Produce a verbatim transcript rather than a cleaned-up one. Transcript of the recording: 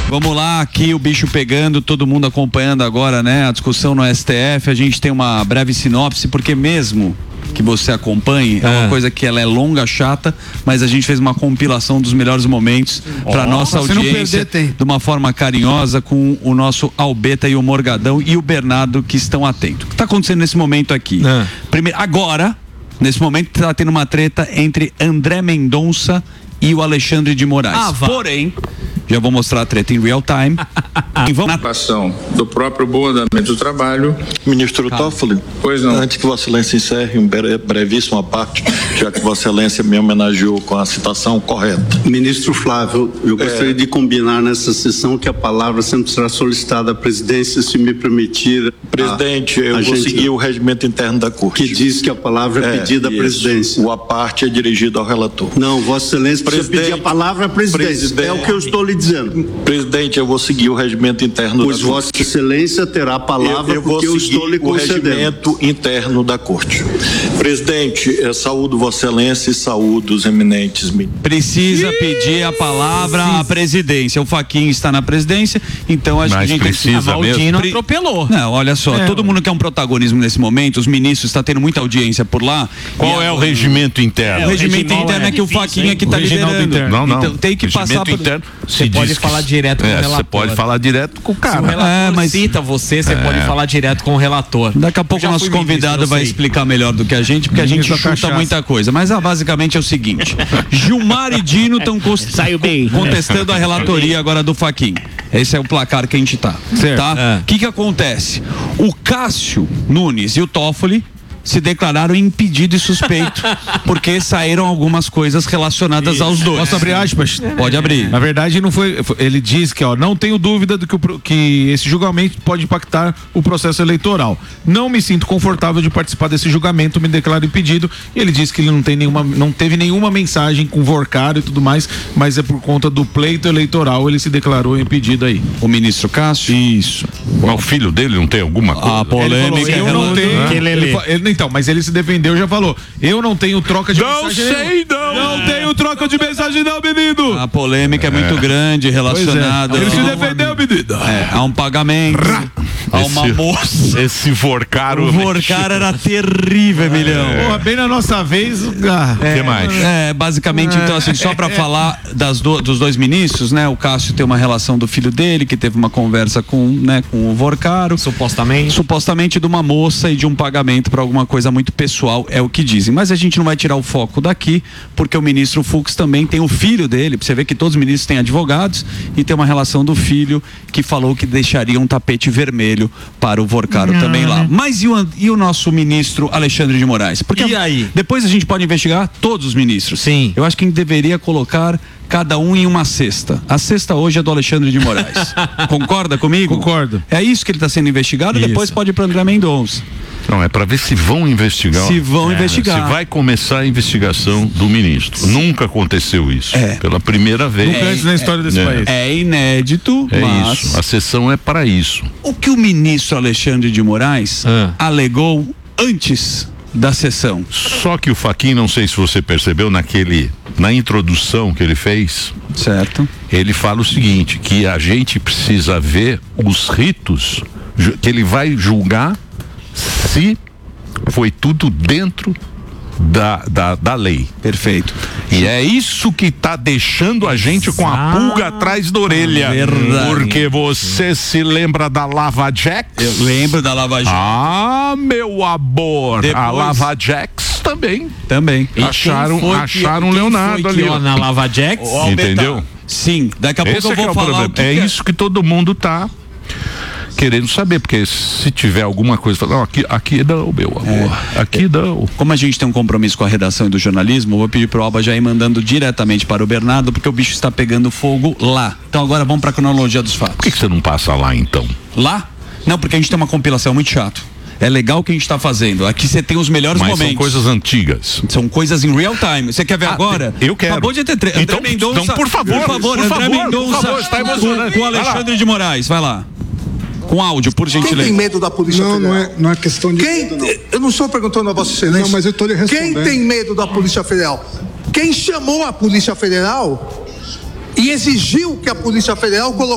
Vamos lá, aqui o bicho pegando, todo mundo acompanhando agora, né? A discussão no S T F, a gente tem uma breve sinopse, porque mesmo que você acompanhe, é, é uma coisa que ela é longa, chata, mas a gente fez uma compilação dos melhores momentos oh, para nossa audiência perder, de uma forma carinhosa com o nosso Albeta e o Morgadão e o Bernardo que estão atentos. O que está acontecendo nesse momento aqui? É. Primeiro, agora, nesse momento está tendo uma treta entre André Mendonça e o Alexandre de Moraes. Ah, porém, já vou mostrar a treta em real time. Em participação do próprio bom andamento do trabalho. Ministro Toffoli, pois não. Antes que Vossa Excelência encerre, um brevíssimo parte, já que Vossa Excelência me homenageou com a citação correta. Ministro Flávio, eu gostaria é... de combinar nessa sessão que a palavra sempre será solicitada à presidência, se me permitir. Presidente, a, eu a vou gente, seguir o regimento interno da Corte. Que diz que a palavra é, é pedida à presidência. O a parte é dirigido ao relator. Não, Vossa Excelência precisa pedir a palavra à presidência. Presidente, é o que eu estou lhe dizendo. Presidente, eu vou seguir o regimento interno pois da Corte. Vossa Excelência terá a palavra, eu, eu porque eu estou lhe concedendo. O regimento interno da Corte. Presidente, eu saúdo Vossa Excelência e saúdo os eminentes ministros. Precisa pedir a palavra à presidência. O Fachin está na presidência, então acho Mas que a gente precisa tem... mesmo. Pre... atropelou. Não, olha só, é. todo mundo quer um protagonismo nesse momento, os ministros estão tendo muita audiência por lá. Qual é o regimento interno? É, o regimento interno é, é que difícil, o Fachin é que está liderando. Interno. Não, não. Então tem que passar por... interno. Você pode falar que... direto com é, o relator. Você pode falar direto com o cara. Se o relator é, mas... cita você, você é. pode falar direto com o relator. Daqui a pouco o nosso convidado vai explicar melhor do que a gente, porque a gente chuta cachaça. muita coisa. Mas ah, basicamente é o seguinte: Gilmar e Dino estão cost... contestando a relatoria agora do Fachin. Esse é o placar que a gente tá. Certo. Tá? O é. que que acontece? O Cássio Nunes e o Toffoli se declararam impedido e suspeito porque saíram algumas coisas relacionadas Isso. aos dois. Posso abrir aspas? Pode abrir. Na verdade, não foi. Ele diz que, ó, não tenho dúvida de que, o, que esse julgamento pode impactar o processo eleitoral. Não me sinto confortável de participar desse julgamento, me declaro impedido. E ele diz que ele não tem nenhuma, não teve nenhuma mensagem com o Vorcaro e tudo mais, mas é por conta do pleito eleitoral ele se declarou impedido aí. O ministro Cássio? Isso. Mas o filho dele não tem alguma coisa? A polêmica. Ele falou, eu não tenho. Ah. Ele, ele, ele, Então, mas ele se defendeu e já falou: eu não tenho troca de não mensagem. Não sei, não. Não tenho troca de mensagem, não, menino. A polêmica é, é muito grande relacionada. É. Ele se defendeu, menino. É, há um pagamento. Há uma moça. Esse Vorcaro. O Vorcaro era terrível, é. Milhão. Porra, bem na nossa vez. O é, que mais? É, basicamente, então, assim, só pra falar das do, dos dois ministros, né? O Cássio tem uma relação do filho dele, que teve uma conversa com, né, com o Vorcaro. Supostamente. Supostamente de uma moça e de um pagamento pra alguma coisa muito pessoal, é o que dizem. Mas a gente não vai tirar o foco daqui, porque o ministro Fux também tem o filho dele. Você vê que todos os ministros têm advogados e tem uma relação do filho que falou que deixaria um tapete vermelho para o Vorcaro não, também lá. Mas e o, e o nosso ministro Alexandre de Moraes? Porque e aí? Depois a gente pode investigar todos os ministros. Sim. Eu acho que a gente deveria colocar cada um em uma cesta. A cesta hoje é do Alexandre de Moraes. Concorda comigo? Concordo. É isso que ele está sendo investigado. Isso. Depois pode ir para André Mendonça. Não, é para ver se vão investigar. Se vão é, investigar. Se vai começar a investigação do ministro. Sim. Nunca aconteceu isso. É. Pela primeira vez. Nunca antes na história desse é. país. É inédito, é mas... isso. A sessão é para isso. O que o ministro Alexandre de Moraes ah. alegou antes da sessão? Só que o Fachin, não sei se você percebeu, naquele, na introdução que ele fez, certo? Ele fala o seguinte, que a gente precisa ver os ritos, que ele vai julgar se foi tudo dentro da, da, da lei. Perfeito. E é isso que tá deixando a gente com a pulga atrás da orelha. Verdade. Porque você se lembra da Lava Jax? Eu lembro da Lava Jax. Ah, meu amor. Depois... A Lava Jax também. Também. E acharam acharam que, Leonardo foi ali. Que, ó, na Lava Jax? Entendeu? Sim. Daqui a pouco Esse eu é vou é falar o que É que isso que todo mundo tá querendo saber, porque se tiver alguma coisa, não, aqui, aqui não, meu amor, é, aqui não. Como a gente tem um compromisso com a redação e do jornalismo, eu vou pedir pro Alba já ir mandando diretamente para o Bernardo, porque o bicho está pegando fogo lá. Então agora vamos para a cronologia dos fatos. Por que, que você não passa lá, então? Lá? Não, porque a gente tem uma compilação muito chato. É legal o que a gente está fazendo. Aqui você tem os melhores Mas momentos. São coisas antigas. São coisas em real time. Você quer ver ah, agora? Eu quero. Acabou de ter tre... então, André Mendonça. Então, por favor, por favor, por André favor, Mendonça por favor, está emocionante. Com o Alexandre de Moraes. Vai lá. Com áudio, por gentileza. Quem tem medo da Polícia não, Federal? Não, é, não é questão de Quem, medo, não. Eu não estou perguntando a Vossa Excelência. Não, mas eu estou lhe respondendo. Quem tem medo da Polícia Federal? Quem chamou a Polícia Federal e exigiu que a Polícia Federal colocasse